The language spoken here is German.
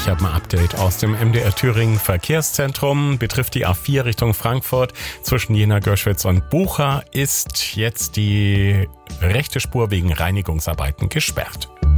Ich habe ein Update aus dem MDR Thüringen Verkehrszentrum. Betrifft die A4 Richtung Frankfurt. Zwischen Jena, Görschwitz und Bucha ist jetzt die rechte Spur wegen Reinigungsarbeiten gesperrt.